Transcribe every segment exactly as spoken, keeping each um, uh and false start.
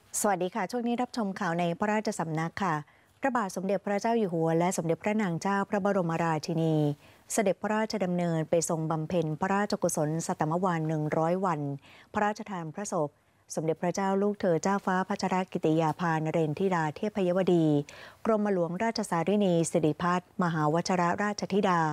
สวัสดีค่ะช่วงนี้รับชมข่าวในพระราชสำนักค่ะพระบาทสมเด็จพระเจ้าอยู่หัวและสมเด็จพระนางเจ้าพระบรมราชินีเสด็จพระราชดำเนินไปทรงบำเพ็ญพระราชกุศลสัตมวาลหนึ่งร้อยวันพระราชทานพระศพสมเด็จพระเจ้าลูกเธอเจ้าฟ้าพัชรกิติยาภานเรนทิราเทพยวดีกรมหลวงราชสารินีสิริพัฒน์มหาวชิรราชธิดา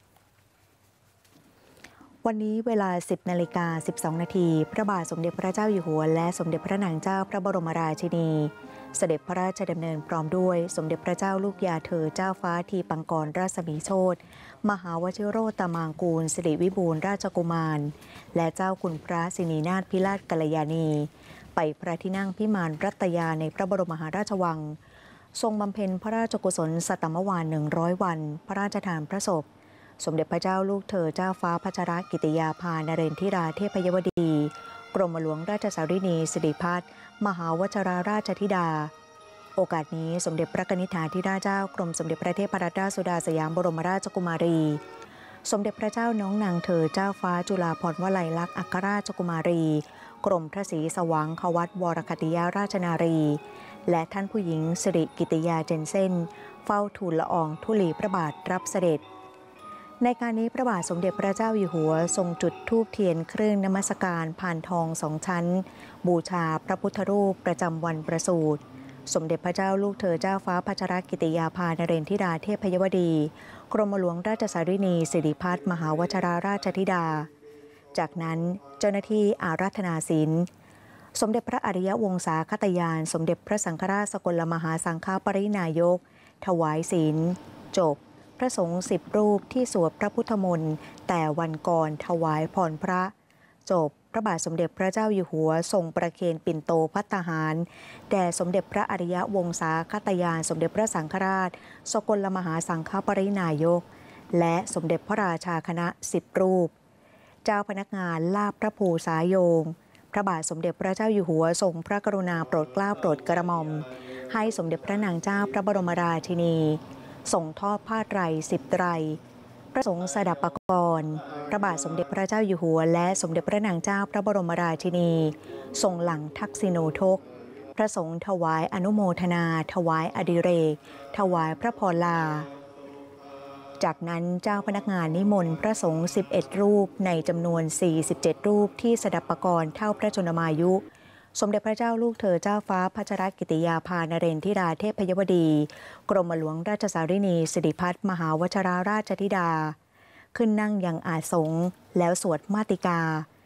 วันนี้เวลา สิบนาฬิกาสิบสองนาทีพระบาทสมเด็จพระเจ้าอยู่หัวและสมเด็จพระนางเจ้าพระบรมราชินีเสด็จพระราชดำเนินพร้อมด้วยสมเด็จพระเจ้าลูกยาเธอเจ้าฟ้าทีปังกรราชมีโชติมหาวชิโรตมางกูลสิริวิบูลย์ราชกุมารและเจ้าคุณพระสินีนาถพิราชกัลยาณีไปพระที่นั่งพิมานรัตยาในพระบรมมหาราชวังทรงบำเพ็ญพระราชกุศลสัตมวาลหนึ่งร้อยวันพระราชทานพระศพสมเด็จพระเจ้าลูกเธอเจ้าฟ้าพัชรกิติยาภานเรนทิราเทพยวดีกรมหลวงราชสารินีสิริพัฒน์มหาวชิรราชธิดาโอกาสนี้สมเด็จพระนิธิธิราชเจ้ากรมสมเด็จพระเทพรัตนราชสุดาสยามบรมราชกุมารีสมเด็จพระเจ้าน้องนางเธอเจ้าฟ้าจุฬาภรณ์วลัยลักษณ์อัครราชกุมารีกรมพระศรีสว่างควัตวรคติยาราชนารีและท่านผู้หญิงสิริกิติยาเจนเซ่นเฝ้าทูลละอองธุลีพระบาทรับเสด็จในการนี้พระบาทสมเด็จพระเจ้าอยู่หัวทรงจุดธูปเทียนเครื่องนมัสการพานทองสองชั้นบูชาพระพุทธรูปประจำวันประสูติสมเด็จพระเจ้าลูกเธอเจ้าฟ้าพัชรกิติยาภานเรนทิราเทพยวดีกรมหลวงราชสารินีสิริพัฒน์มหาวชิรราชธิดาจากนั้นเจ้าหน้าที่อาราธนาศีลสมเด็จพระอริยวงศาคตยานสมเด็จพระสังฆราชสกลมหาสังฆปรินายกถวายศีลจบพระสงฆ์สิบรูปที่สวดพระพุทธมนต์แต่วันก่อนถวายพรพระจบพระบาทสมเด็จพระเจ้าอยู่หัวทรงประเคนปิ่นโตภัตตาหารแด่สมเด็จพระอริยวงศาคตยานสมเด็จพระสังฆราชสกลมหาสังฆปรินายกและสมเด็จพระราชาคณะสิบรูปเจ้าพนักงานลาภพระภูษาโยงพระบาทสมเด็จพระเจ้าอยู่หัวทรงพระกรุณาโปรดเกล้าโปรดกระหม่อมให้สมเด็จพระนางเจ้าพระบรมราชินีส่งทอดผ้าไตรสิบไตรพระสงฆ์สดับปกรณ์พระบาทสมเด็จพระเจ้าอยู่หัวและสมเด็จพระนางเจ้าพระบรมราชินีทรงหลังทักษิโนทกพระสงฆ์ถวายอนุโมทนาถวายอดิเรกถวายพระพรลาจากนั้นเจ้าพนักงานนิมนต์พระสงฆ์สิบเอ็ดรูปในจำนวนสี่สิบเจ็ดรูปที่สดับปกรณ์เท่าพระชนมายุสมเด็จพระเจ้าลูกเธอเจ้าฟ้าพัชรกิติยาภานเรนทิราเทพยวดีกรมหลวงราชสารินีสิริพัฒน์มหาวชิรราชธิดาขึ้นนั่งยังอาสงแล้วสวดมาติกา